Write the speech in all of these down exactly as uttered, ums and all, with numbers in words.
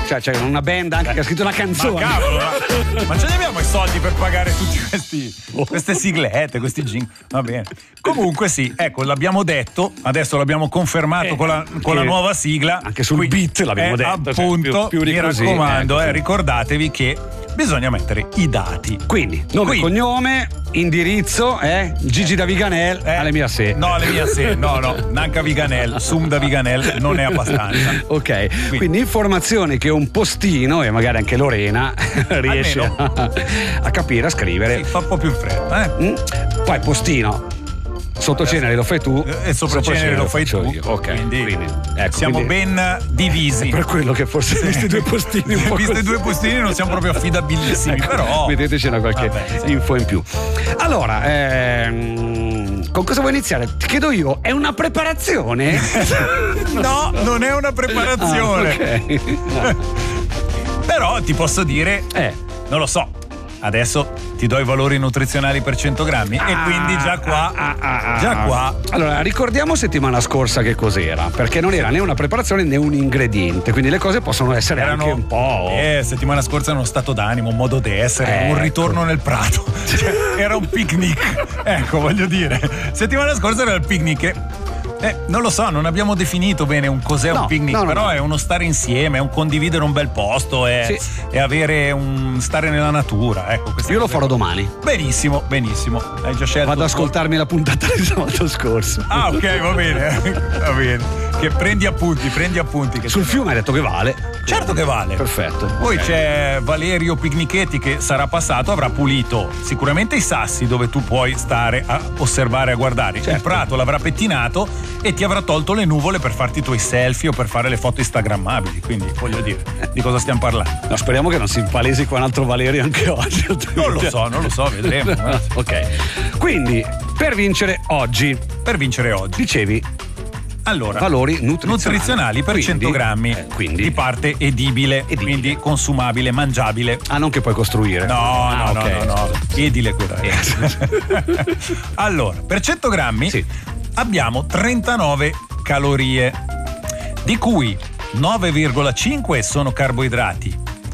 Cioè, c'è una band anche che ha scritto una canzone. Ma cavolo, ma, ma ce ne abbiamo i soldi per pagare tutti questi queste siglette, questi jingle. Va bene. Comunque sì, ecco, l'abbiamo detto, adesso l'abbiamo confermato Eh, con, la, con la nuova sigla. Anche sul beat l'abbiamo eh, detto. Appunto, cioè, più, più mi così, raccomando, ecco. eh, ricordatevi che bisogna mettere i dati. Quindi, nome, Quindi. cognome, indirizzo, eh? Gigi da Viganel, Eh, alle mie se. No, alle mie se, no, no, Nanca Viganel, Sum da Viganel non è abbastanza. Ok, quindi. quindi informazioni che un postino, e magari anche Lorena, riesce a, a capire, a scrivere. Sì, fa un po' più in fretta, eh? Mm? Poi postino, sottocenere lo fai tu e sopracenere lo fai tu. Io. Ok, quindi, quindi ecco, siamo quindi, ben divisi. per quello che forse questi due postini un po' Visto i così. due postini non siamo proprio affidabilissimi, Ecco, però metteteci una qualche vabbè, sì. info in più. Allora, ehm, con cosa vuoi iniziare? Ti chiedo io, è una preparazione? No, non è una preparazione. Ah, ok. Però ti posso dire, Eh. non lo so. Adesso ti do i valori nutrizionali per cento grammi e quindi già qua Ah, ah, ah, già ah. qua Allora, ricordiamo settimana scorsa che cos'era, perché non era né una preparazione né un ingrediente, quindi le cose possono essere erano anche un po'. eh, settimana scorsa era uno stato d'animo, un modo d'essere, Ecco. un ritorno nel prato. Cioè, era un picnic. Ecco, voglio dire, settimana scorsa era il picnic e Eh, non lo so, non abbiamo definito bene un cos'è No, un picnic, no, no, però no. è uno stare insieme, è un condividere un bel posto, è, Sì. è avere un stare nella natura. Ecco, queste Io lo cose farò qua. domani. Benissimo, benissimo. Hai già scelto. Vado ad il tuo- ascoltarmi la puntata di sabato scorso. Ah, ok, va bene. Va bene. Che prendi appunti, prendi appunti. Che Sul fiume hai detto che vale. Certo che vale. Perfetto. Poi Ok. c'è Valerio Picnichetti che sarà passato, avrà pulito sicuramente i sassi dove tu puoi stare a osservare, a guardare. Certo. Il prato l'avrà pettinato e ti avrà tolto le nuvole per farti i tuoi selfie o per fare le foto instagrammabili. Quindi voglio dire, di cosa stiamo parlando? No, speriamo che non si impalesi qua un altro Valerio anche oggi. Non lo so, non lo so, vedremo. eh. Ok. Quindi, per vincere oggi, Per vincere oggi. dicevi Allora, valori nutrizionali, nutrizionali per Quindi, cento grammi eh, quindi di parte edibile, Edibile. quindi consumabile, mangiabile. Ah, non che puoi costruire. No, Ah, no, ok. no, no, no, edile quello. Allora, per cento grammi Sì. abbiamo trentanove calorie, di cui nove virgola cinque sono carboidrati,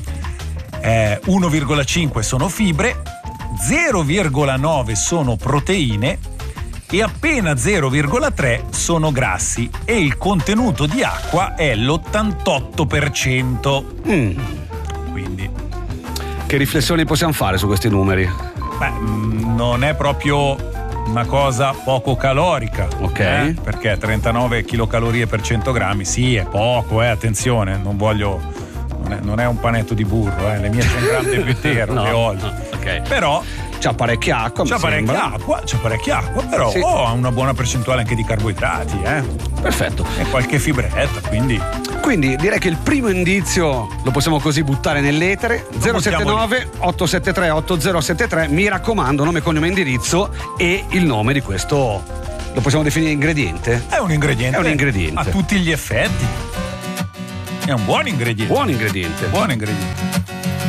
eh, uno virgola cinque sono fibre, zero virgola nove sono proteine e appena zero virgola tre sono grassi e il contenuto di acqua è l'ottantotto per cento. Mm, Quindi che riflessioni possiamo fare su questi numeri? beh, mh, non è proprio una cosa poco calorica, Ok. eh? Perché trentanove chilocalorie per cento grammi, sì, è poco, eh, attenzione, non voglio, non è, non è un panetto di burro, eh, le mie cento grammi di intero, No, le olio. no, ok. Però C'ha parecchia acqua, mi c'è parecchia sembra. acqua, c'è parecchia acqua, però Sì. oh, ha una buona percentuale anche di carboidrati, eh, Perfetto. e qualche fibretta, quindi Quindi direi che il primo indizio lo possiamo così buttare nell'etere. zero sette nove otto sette tre otto zero sette tre. Mi raccomando, nome, cognome, indirizzo e il nome di questo. Lo possiamo definire ingrediente? è un ingrediente. È un ingrediente. A tutti gli effetti. È un buon ingrediente. Buon ingrediente. Buon ingrediente.